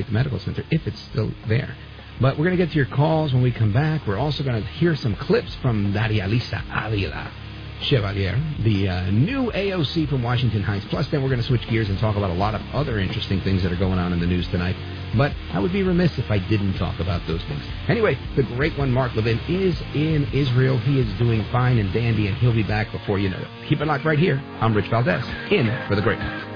at the medical center, if it's still there. But we're going to get to your calls when we come back. We're also going to hear some clips from Daria Lisa Avila Chevalier, the new AOC from Washington Heights. Plus, then we're going to switch gears and talk about a lot of other interesting things that are going on in the news tonight. But I would be remiss if I didn't talk about those things. Anyway, the great one, Mark Levin, is in Israel. He is doing fine and dandy, and he'll be back before you know it. Keep it locked right here. I'm Rich Valdez, in for the great one.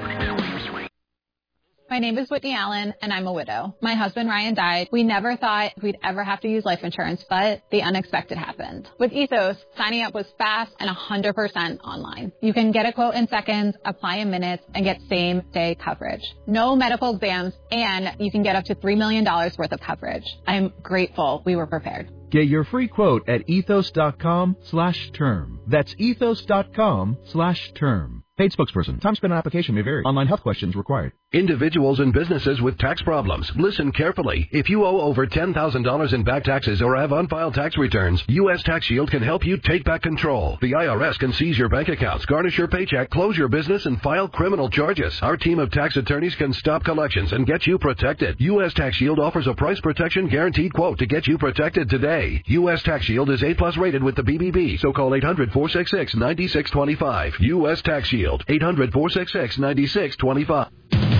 My name is Whitney Allen, and I'm a widow. My husband, Ryan, died. We never thought we'd ever have to use life insurance, but the unexpected happened. With Ethos, signing up was fast and 100% online. You can get a quote in seconds, apply in minutes, and get same-day coverage. No medical exams, and you can get up to $3 million worth of coverage. I'm grateful we were prepared. Get your free quote at ethos.com/term. That's ethos.com/term. Paid spokesperson. Time spent on application may vary. Online health questions required. Individuals and businesses with tax problems, listen carefully. If you owe over $10,000 in back taxes or have unfiled tax returns, U.S. Tax Shield can help you take back control. The IRS can seize your bank accounts, garnish your paycheck, close your business, and file criminal charges. Our team of tax attorneys can stop collections and get you protected. U.S. Tax Shield offers a price protection guaranteed quote to get you protected today. U.S. Tax Shield is A+ rated with the BBB, so call 800-466-9625. U.S. Tax Shield, 800-466-9625.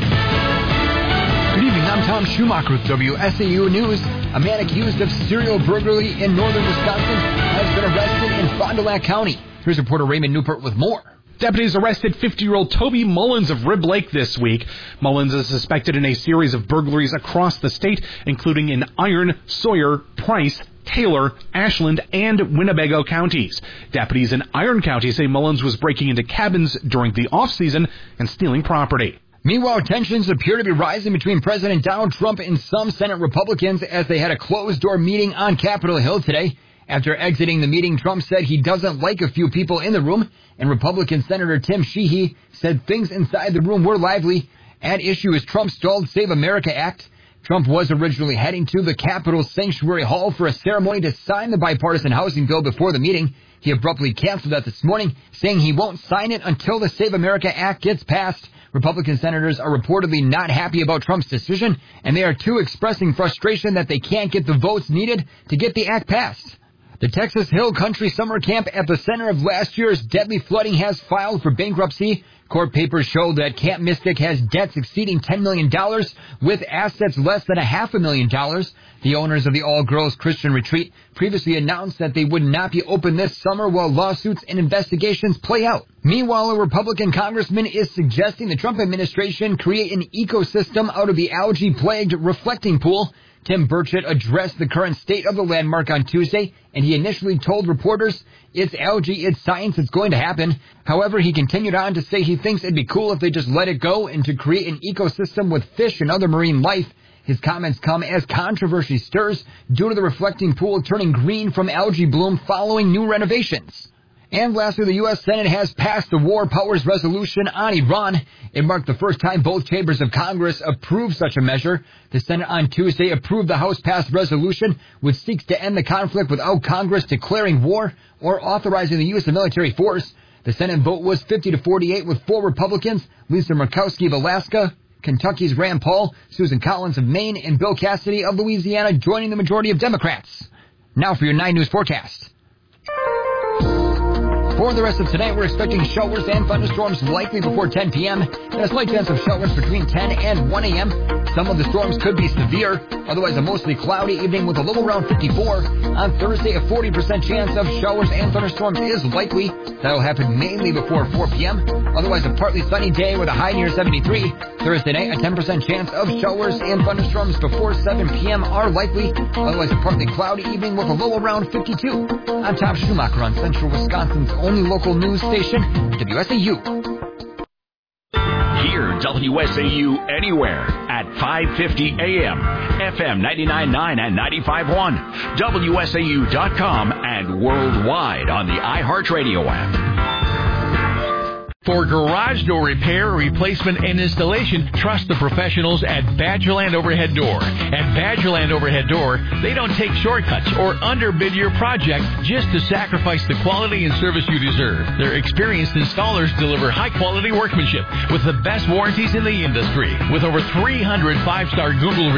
Good evening, I'm Tom Schumacher with WSAU News. A man accused of serial burglary in northern Wisconsin has been arrested in Fond du Lac County. Here's reporter Raymond Newport with more. Deputies arrested 50-year-old Toby Mullins of Rib Lake this week. Mullins is suspected in a series of burglaries across the state, including in Iron, Sawyer, Price, Taylor, Ashland, and Winnebago counties. Deputies in Iron County say Mullins was breaking into cabins during the off-season and stealing property. Meanwhile, tensions appear to be rising between President Donald Trump and some Senate Republicans as they had a closed-door meeting on Capitol Hill today. After exiting the meeting, Trump said he doesn't like a few people in the room, and Republican Senator Tim Sheehy said things inside the room were lively. At issue is Trump's stalled Save America Act. Trump was originally heading to the Capitol Sanctuary Hall for a ceremony to sign the bipartisan housing bill before the meeting. He abruptly canceled that this morning, saying he won't sign it until the Save America Act gets passed. Republican senators are reportedly not happy about Trump's decision, and they are too expressing frustration that they can't get the votes needed to get the act passed. The Texas Hill Country Summer Camp at the center of last year's deadly flooding has filed for bankruptcy. Court papers show that Camp Mystic has debts exceeding $10 million with assets less than $500,000. The owners of the all-girls Christian retreat previously announced that they would not be open this summer while lawsuits and investigations play out. Meanwhile, a Republican congressman is suggesting the Trump administration create an ecosystem out of the algae-plagued reflecting pool. Tim Burchett addressed the current state of the landmark on Tuesday, and he initially told reporters, "It's algae, it's science, it's going to happen." However, he continued on to say he thinks it'd be cool if they just let it go and to create an ecosystem with fish and other marine life. His comments come as controversy stirs due to the reflecting pool turning green from algae bloom following new renovations. And lastly, the U.S. Senate has passed the War Powers Resolution on Iran. It marked the first time both chambers of Congress approved such a measure. The Senate on Tuesday approved the House-passed resolution, which seeks to end the conflict without Congress declaring war or authorizing the use of military force. The Senate vote was 50-48 with 4 Republicans, Lisa Murkowski of Alaska, Kentucky's Rand Paul, Susan Collins of Maine, and Bill Cassidy of Louisiana joining the majority of Democrats. Now for your 9 News forecast. For the rest of tonight, we're expecting showers and thunderstorms likely before 10 p.m. and a slight chance of showers between 10 and 1 a.m. Some of the storms could be severe, otherwise a mostly cloudy evening with a low around 54. On Thursday, a 40% chance of showers and thunderstorms is likely. That'll happen mainly before 4 p.m. Otherwise, a partly sunny day with a high near 73. Thursday night, a 10% chance of showers and thunderstorms before 7 p.m. are likely. Otherwise, a partly cloudy evening with a low around 52. I'm Tom Schumacher on Central Wisconsin's only local news station, WSAU. Hear WSAU anywhere at 550 AM, FM 99.9 and 95.1, WSAU.com, and worldwide on the iHeartRadio app. For garage door repair, replacement, and installation, trust the professionals at Badgerland Overhead Door. At Badgerland Overhead Door, they don't take shortcuts or underbid your project just to sacrifice the quality and service you deserve. Their experienced installers deliver high-quality workmanship with the best warranties in the industry. With over 300 5-star Google reviews,